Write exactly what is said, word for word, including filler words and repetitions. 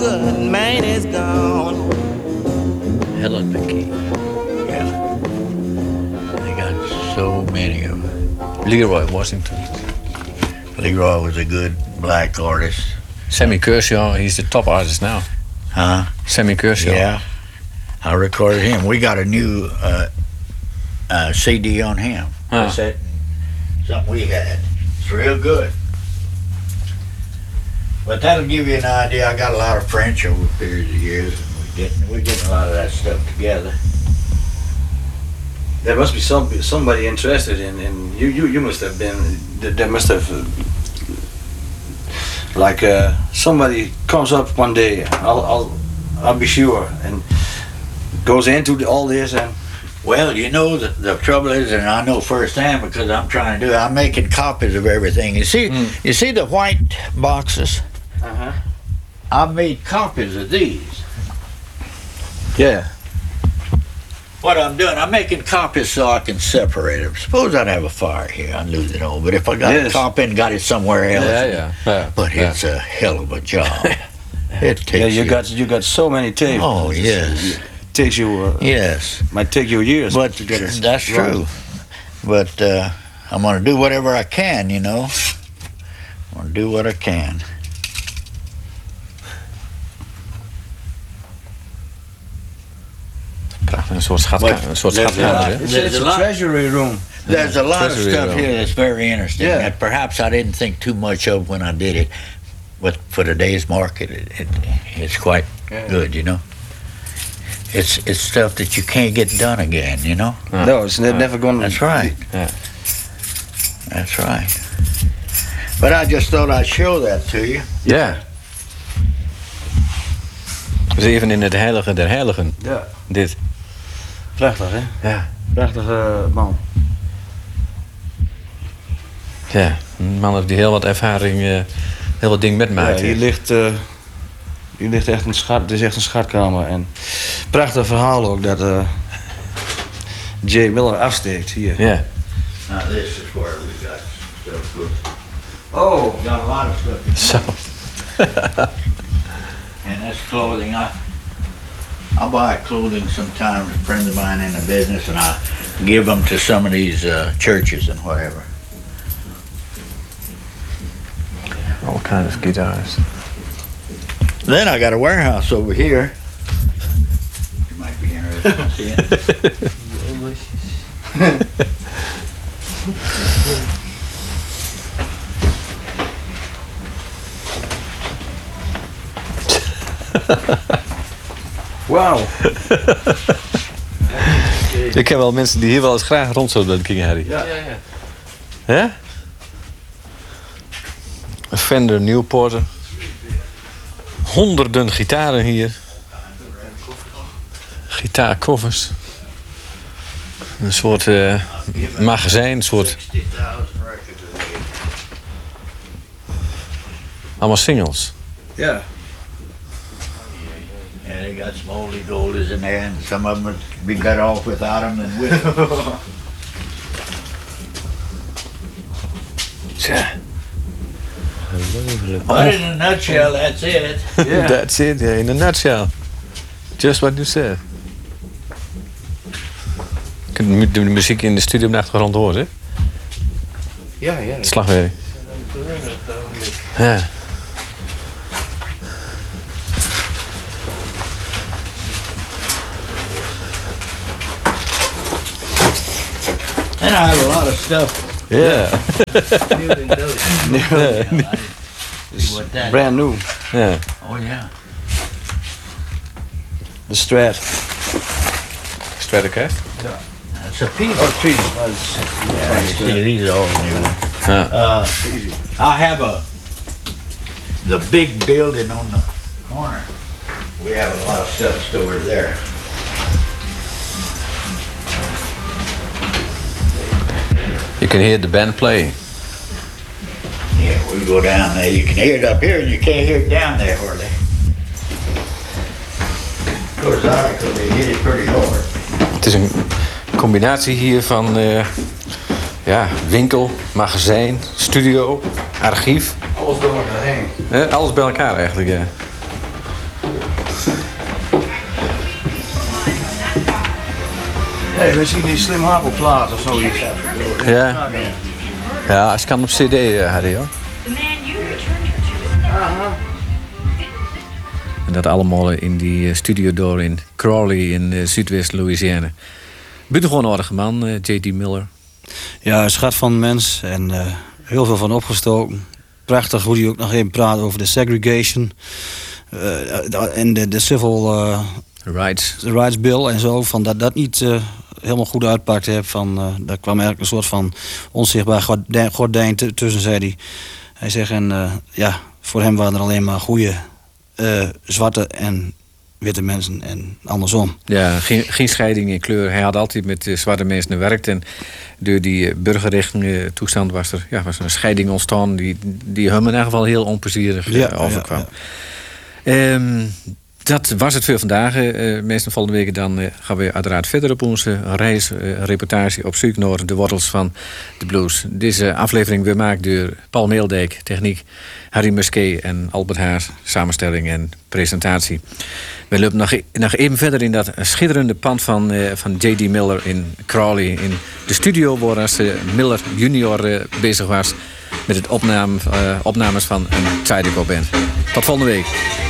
but man is gone. Helen McKee. Yeah. They got so many of them. Leroy Washington. Leroy was a good black artist. Sammy Kershaw, he's the top artist now. Huh? Sammy Kershaw. Yeah. I recorded him. We got a new uh, uh, C D on him. Huh. Cassette, something we had. It's real good. But that'll give you an idea. I got a lot of French over a period of years, and we're getting, we're getting a lot of that stuff together. There must be some somebody interested in, in you, you. You must have been. There must have uh, like uh, somebody comes up one day. I'll I'll I'll be sure and goes into the, all this and. Well, you know, the, the trouble is, and I know firsthand because I'm trying to do it, I'm making copies of everything. You see, Mm. you see the white boxes? Uh huh. I made copies of these. Yeah. What I'm doing, I'm making copies so I can separate them. Suppose I'd have a fire here, I'd lose it all. But if I got Yes. a copy and got it somewhere else, Yeah, yeah. yeah. but yeah. it's a hell of a job. It takes Yeah, you you. got you got so many tapes. Oh yes, Takes you. Uh, yes. Might take you years. But to get it that's right. true. But uh, I'm gonna do whatever I can, you know. I'm gonna do what I can. Prachtig, een soort schat, But een soort there's schatkamer, a hè? lot- It's, There's it's a a lot- treasury room. There's a lot of treasury stuff room. here that's very interesting Yeah. that perhaps I didn't think too much of when I did it. But for today's market, it, it, it's quite Yeah. good, you know. It's it's stuff that you can't get done again, you know. Ah. No, it's ne- never gonna. That's right. Yeah. That's right. But I just thought I'd show that to you. Ja. Dus even in het heilige der heiligen. Ja, Dit. prachtig hè. Ja. Prachtige man. Ja. Een man heeft die heel wat ervaring, eh, heel wat dingen met Ja, maakt. hier ligt, uh, hier ligt echt een schat. Het is echt een schatkamer en prachtig verhaal ook dat uh, Jay Miller afsteekt hier. Ja. Now this is where we got stuff good. Oh, We got a lot of stuff. Zo. And that's clothing. I I buy clothing sometimes. A friend of mine in the business, and I give them to some of these uh, churches and whatever. All kinds of guitars. Then I got a warehouse over here. You might be interested in seeing. wauw. Ik ken wel mensen die hier wel eens graag rond zouden willen King Harry. Ja. Ja? Een Fender Newporter. Honderden gitaren hier. Gitaarkoffers. Een soort uh, magazijn, een soort... sixty thousand records a day. Allemaal singles. Ja. And they got some oldie goldies in there, and some of them would be better off without them than with them. Tja. But in a nutshell, that's it. Ja. That's it, yeah, in a nutshell. Just what you said. Je kunt de mu- de muziek in de studio op de achtergrond horen, hè? Ja, ja. Het slagwerk. Ja. And I have a lot of stuff. Ja. See what that Brand new. Ja. Oh yeah. De Strat. Stratocaster? That's a piece. Oh, Tweedy. Yeah, you see, these are all new. Ja. Uh, I have a the big building on the corner. We have a lot of stuff stored there. You can hear the band play. Yeah, we go down there. You can hear it up here, and you can't hear it down there hardly. Of course, I because they hit it pretty hard. Het is een combinatie hier van uh, ja, winkel, magazijn, studio, archief. Alles door elkaar heen. Eh, alles bij elkaar eigenlijk, ja. Hey, we zien die Slim Harpo plaat of zoiets. Ja. Ja, als kan op cd, uh, Harry, hoor. En dat allemaal in die studio door in Crawley in uh, Zuidwest-Louisiana. Buitengewoon aardige man, uh, J D Miller. Ja, een schat van een mens en uh, heel veel van opgestoken. Prachtig hoe hij ook nog even praat over de segregation. Uh, en de, de civil uh, Rights. rights bill en zo. Van dat dat niet uh, helemaal goed uitpakte. Heb, van, uh, daar kwam eigenlijk een soort van onzichtbaar gordijn, gordijn t- tussen, zei hij. Hij zegt, en uh, ja, voor hem waren er alleen maar goede uh, zwarte en witte mensen en andersom. Ja, geen, geen scheiding in kleur. Hij had altijd met uh, zwarte mensen gewerkt. En door die uh, burgerrechten uh, toestand was er, ja, was er een scheiding ontstaan die, die hem in ieder geval heel onplezierig uh, Ja, overkwam. ja, ja. Um, dat was het voor vandaag. Uh, meestal volgende week dan uh, gaan we uiteraard verder op onze reis, uh, reportage op zoek naar de wortels van de blues. Deze aflevering weer gemaakt door Paul Meeldijk, techniek, Harry Musquet en Albert Haas, samenstelling en presentatie. We lopen nog, nog even verder in dat schitterende pand van, uh, van J D Miller in Crawley. In de studio waar als uh, Miller junior uh, bezig was met het opname, uh, opnames van een Zydeco band. Tot volgende week.